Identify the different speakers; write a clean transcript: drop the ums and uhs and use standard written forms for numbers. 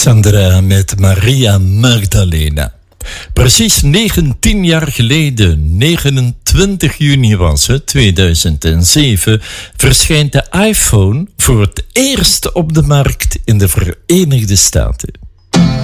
Speaker 1: Alexandra met Maria Magdalena. Precies 19 jaar geleden, 29 juni was het, 2007, verschijnt de iPhone voor het eerst op de markt in de Verenigde Staten.